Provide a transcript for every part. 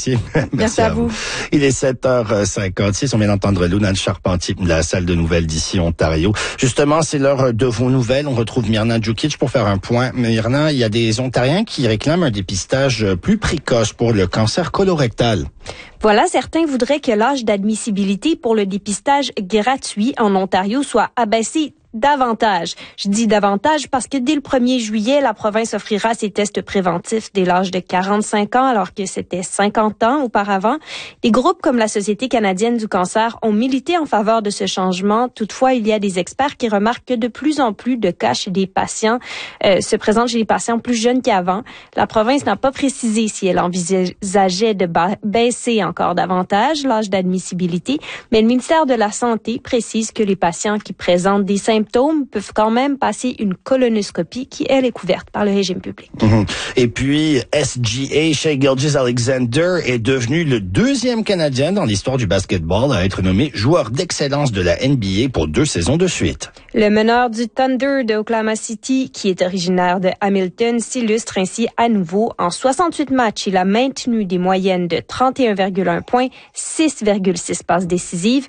Charpentier. Merci à vous. Il est 7h56. On vient d'entendre Lunane Charpentier de la salle de nouvelles d'ici Ontario. Justement, c'est l'heure de vos nouvelles. On retrouve Mirna Djukic pour faire un point. Mirna, il y a des Ontariens qui réclament un dépistage plus précoce pour le cancer colorectal. Voilà, certains voudraient que l'âge d'admissibilité pour le dépistage gratuit en Ontario soit abaissé davantage. Je dis davantage parce que dès le 1er juillet, la province offrira ses tests préventifs dès l'âge de 45 ans, alors que c'était 50 ans auparavant. Des groupes comme la Société canadienne du cancer ont milité en faveur de ce changement. Toutefois, il y a des experts qui remarquent que de plus en plus de cas chez des patients se présentent chez les patients plus jeunes qu'avant. La province n'a pas précisé si elle envisageait de baisser encore davantage l'âge d'admissibilité, mais le ministère de la Santé précise que les patients qui présentent des symptômes peuvent quand même passer une colonoscopie qui, elle, est couverte par le régime public. Et puis, SGA, Shai Gilgeous-Alexander, est devenu le deuxième Canadien dans l'histoire du basketball à être nommé joueur d'excellence de la NBA pour 2 saisons de suite. Le meneur du Thunder de Oklahoma City, qui est originaire de Hamilton, s'illustre ainsi à nouveau. En 68 matchs, il a maintenu des moyennes de 31,1 points, 6,6 passes décisives,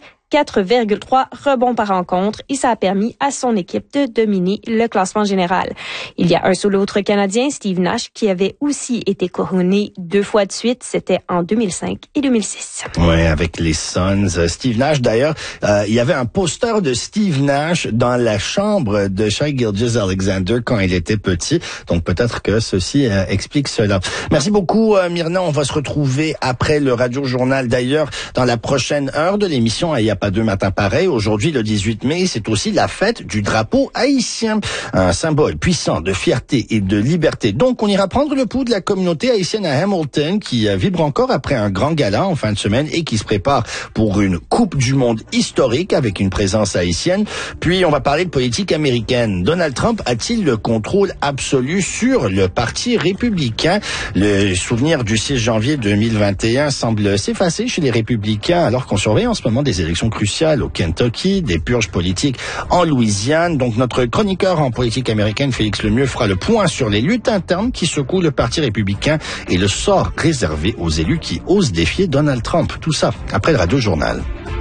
4,3 rebonds par rencontre et ça a permis à son équipe de dominer le classement général. Il y a un seul autre Canadien, Steve Nash, qui avait aussi été couronné 2 fois de suite. C'était en 2005 et 2006. Oui, avec les Suns. Steve Nash, d'ailleurs, il y avait un poster de Steve Nash dans la chambre de Shai Gilgeous-Alexander quand il était petit. Donc peut-être que ceci explique cela. Merci beaucoup, Mirna. On va se retrouver après le Radio Journal. D'ailleurs, dans la prochaine heure de l'émission, il y a pas 2 matins pareils. Aujourd'hui, le 18 mai, c'est aussi la fête du drapeau haïtien. Un symbole puissant de fierté et de liberté. Donc, on ira prendre le pouls de la communauté haïtienne à Hamilton qui vibre encore après un grand gala en fin de semaine et qui se prépare pour une Coupe du Monde historique avec une présence haïtienne. Puis, on va parler de politique américaine. Donald Trump a-t-il le contrôle absolu sur le Parti républicain? Le souvenir du 6 janvier 2021 semble s'effacer chez les républicains alors qu'on surveille en ce moment des élections cruciales au Kentucky, des purges politiques en Louisiane. Donc notre chroniqueur en politique américaine, Félix Lemieux, fera le point sur les luttes internes qui secouent le Parti républicain et le sort réservé aux élus qui osent défier Donald Trump. Tout ça après le Radio Journal.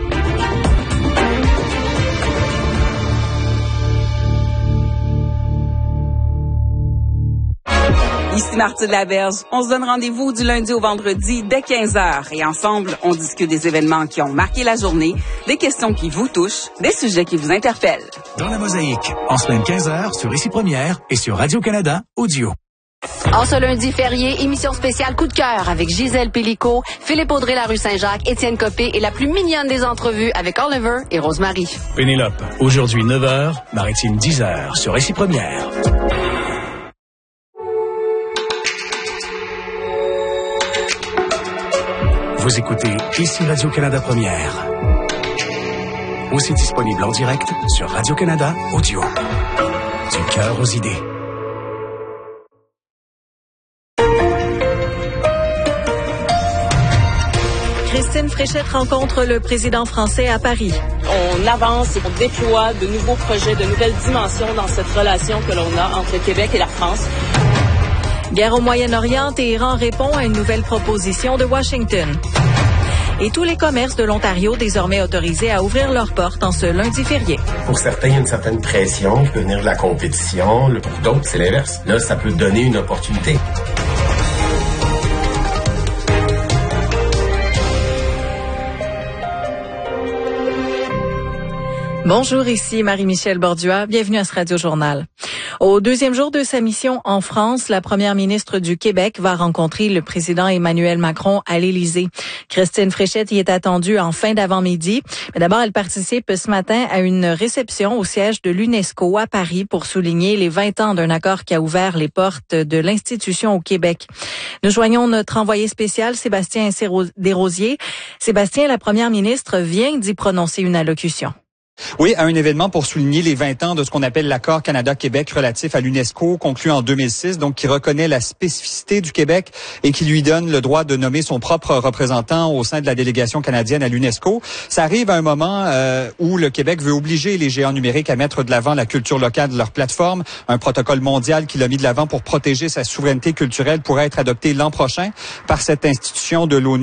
Ici Marthe Laberge. On se donne rendez-vous du lundi au vendredi dès 15h. Et ensemble, on discute des événements qui ont marqué la journée, des questions qui vous touchent, des sujets qui vous interpellent. Dans la mosaïque, en semaine 15h sur Ici Première et sur Radio-Canada Audio. En ce lundi férié, émission spéciale Coup de cœur avec Gisèle Pellico, Philippe Audrey la rue Saint-Jacques, Étienne Copé et la plus mignonne des entrevues avec Oliver et Rosemary. Pénélope, aujourd'hui 9h, Maritime 10h sur Ici Première. Vous écoutez Ici Radio-Canada Première. Aussi disponible en direct sur Radio-Canada Audio. Du cœur aux idées. Christine Fréchette rencontre le président français à Paris. On avance et on déploie de nouveaux projets, de nouvelles dimensions dans cette relation que l'on a entre le Québec et la France. Guerre au Moyen-Orient, Téhéran répond à une nouvelle proposition de Washington. Et tous les commerces de l'Ontario désormais autorisés à ouvrir leurs portes en ce lundi férié. Pour certains, il y a une certaine pression qui peut venir de la compétition. Pour d'autres, c'est l'inverse. Là, ça peut donner une opportunité. Bonjour, ici Marie-Michel Bordua. Bienvenue à ce Radio Journal. Au 2e jour de sa mission en France, la première ministre du Québec va rencontrer le président Emmanuel Macron à l'Élysée. Christine Fréchette y est attendue en fin d'avant-midi. Mais d'abord, elle participe ce matin à une réception au siège de l'UNESCO à Paris pour souligner les 20 ans d'un accord qui a ouvert les portes de l'institution au Québec. Nous joignons notre envoyé spécial, Sébastien Desrosiers. Sébastien, la première ministre vient d'y prononcer une allocution. Oui, à un événement pour souligner les 20 ans de ce qu'on appelle l'accord Canada-Québec relatif à l'UNESCO, conclu en 2006, donc qui reconnaît la spécificité du Québec et qui lui donne le droit de nommer son propre représentant au sein de la délégation canadienne à l'UNESCO. Ça arrive à un moment où le Québec veut obliger les géants numériques à mettre de l'avant la culture locale de leur plateforme. Un protocole mondial qu'il a mis de l'avant pour protéger sa souveraineté culturelle pourrait être adopté l'an prochain par cette institution de l'ONU.